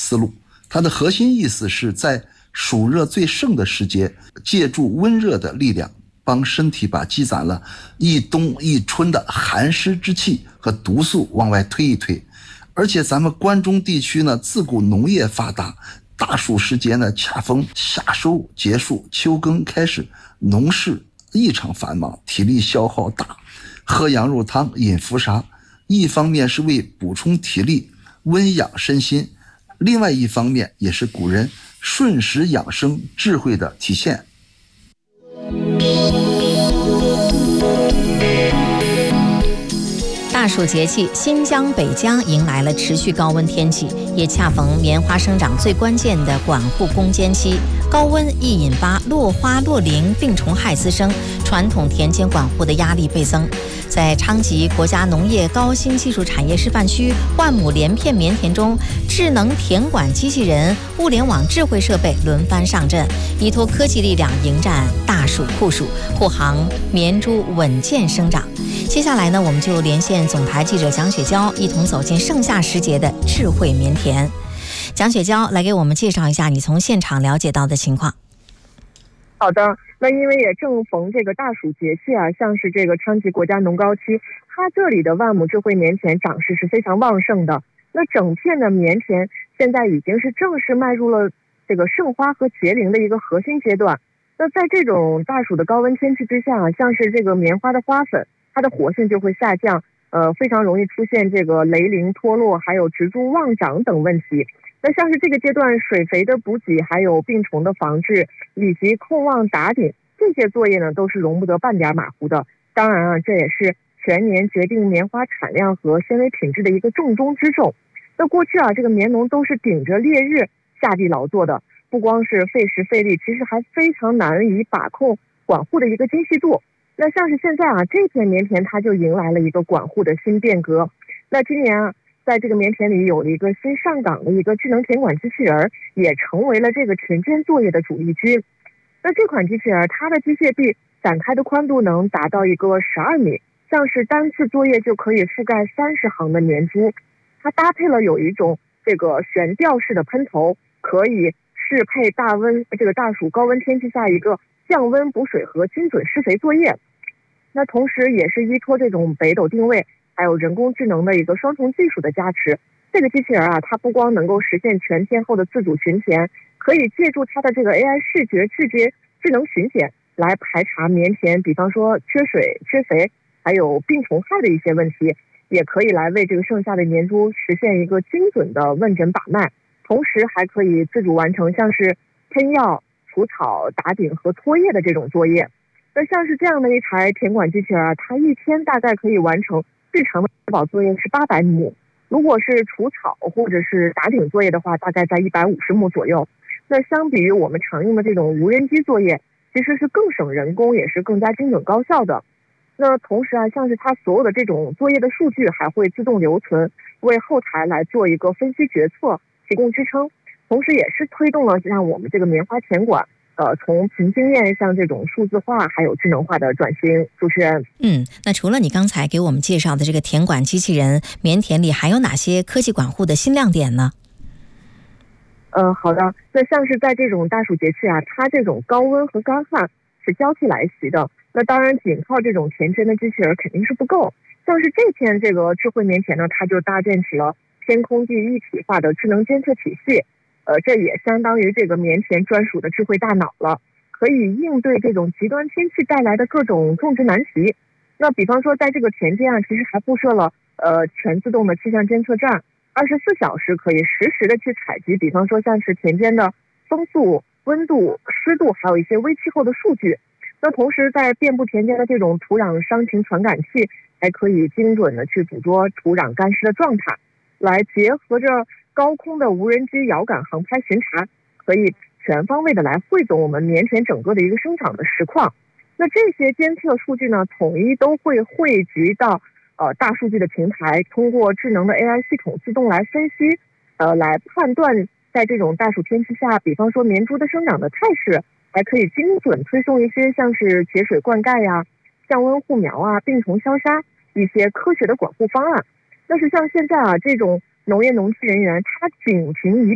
思路。它的核心意思是在暑热最盛的时节，借助温热的力量，帮身体把积攒了一冬一春的寒湿之气和毒素往外推一推。而且咱们关中地区呢，自古农业发达，大暑时节呢，恰逢夏收结束，秋耕开始，农事异常繁忙，体力消耗大。喝羊肉汤，饮浮沙，一方面是为补充体力，温养身心，另外一方面也是古人顺时养生智慧的体现。 大暑节气，新疆、北疆迎来了持续高温天气，也恰逢棉花生长最关键的管护攻坚期。高温易引发落花、落铃、病虫害滋生，传统田间管护的压力倍增。在昌吉国家农业高新技术产业示范区万亩连片棉田中，智能田管机器人、物联网智慧设备轮番上阵，依托科技力量迎战大暑酷暑，护航棉株稳健生长。接下来呢，我们就连线总台记者蒋雪娇，一同走进盛夏时节的智慧棉田。蒋雪娇来给我们介绍一下你从现场了解到的情况。 好的，那因为也正逢这个大暑节气啊，像是这个昌吉国家农高期，它这里的万亩智慧棉田长势是非常旺盛的。那整片的棉田现在已经是正式迈入了这个盛花和结龄的一个核心阶段。那在这种大暑的高温天气之下啊，像是这个棉花的花粉，它的活性就会下降，非常容易出现这个雷凌脱落，还有植株妄长等问题。那像是这个阶段水肥的补给，还有病虫的防治，以及控旺打顶，这些作业呢都是容不得半点马虎的。当然啊，这也是全年决定棉花产量和纤维品质的一个重中之重。那过去啊，这个棉农都是顶着烈日下地劳作的，不光是费时费力，其实还非常难以把控管护的一个精细度。那像是现在啊，这片棉田它就迎来了一个管护的新变革。那今年啊，在这个棉田里有了一个新上岗的一个智能田管机器人，也成为了这个田间作业的主力军。那这款机器人它的机械臂展开的宽度能达到一个12米，像是单次作业就可以覆盖30行的棉株。它搭配了有一种这个悬吊式的喷头，可以适配大暑高温天气下一个降温补水和精准施肥作业。那同时也是依托这种北斗定位还有人工智能的一个双重技术的加持，这个机器人啊，它不光能够实现全天候的自主巡田，可以借助它的这个 AI 视觉智能巡检来排查棉田，比方说缺水、缺肥还有病虫害的一些问题，也可以来为这个剩下的年株实现一个精准的问诊把脉，同时还可以自主完成像是喷药、除草、打顶和拖叶的这种作业。那像是这样的一台田管机器人啊，它一天大概可以完成日常的保作业是800亩，如果是除草或者是打顶作业的话，大概在150亩左右。那相比于我们常用的这种无人机作业，其实是更省人工，也是更加精准高效的。那同时啊，像是它所有的这种作业的数据还会自动留存，为后台来做一个分析决策提供支撑，同时也是推动了让我们这个棉花田管从凭经验向这种数字化还有智能化的转型。主持人， 那除了你刚才给我们介绍的这个田管机器人，棉田里还有哪些科技管护的新亮点呢？ 好的。那像是在这种大暑节气啊，它这种高温和干旱是交替来袭的。那当然，仅靠这种田间的机器人肯定是不够。像是这片这个智慧棉田呢，它就搭建起了天空地一体化的智能监测体系。这也相当于这个棉田专属的智慧大脑了，可以应对这种极端天气带来的各种种植难题。那比方说，在这个田间啊，其实还布设了全自动的气象监测站，24小时可以实时的去采集，比方说像是田间的风速、温度、湿度，还有一些微气候的数据。那同时，在遍布田间的这种土壤伤情传感器，还可以精准的去捕捉土壤干湿的状态，来结合着高空的无人机遥感航拍巡查，可以全方位的来汇总我们棉田整个的一个生长的实况。那这些监测数据呢，统一都会汇集到大数据的平台，通过智能的 AI 系统自动来分析，来判断在这种大暑天气下，比方说棉株的生长的态势，还可以精准推送一些像是节水灌溉呀、降温护苗啊、病虫消杀一些科学的管护方案。但是像现在啊，这种农业农机人员他仅凭一